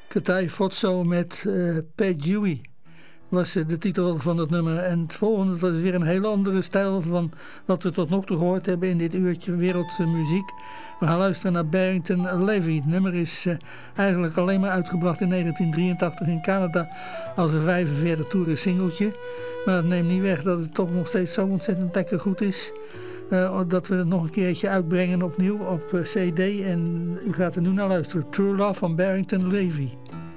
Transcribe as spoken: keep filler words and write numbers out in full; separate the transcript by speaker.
Speaker 1: Katai Fotso met uh, Pat Dewey was uh, de titel van het nummer. En het volgende, dat is weer een hele andere stijl van wat we tot nog toe gehoord hebben in dit uurtje wereldmuziek. We gaan luisteren naar Barrington Levy. Het nummer is uh, eigenlijk alleen maar uitgebracht in negentien drieëntachtig in Canada als een vijfenveertig toeren singeltje. Maar het neemt niet weg dat het toch nog steeds zo ontzettend lekker goed is. Uh, dat we het nog een keertje uitbrengen opnieuw op uh, C D. En u gaat er nu naar luisteren. True Love van Barrington Levy.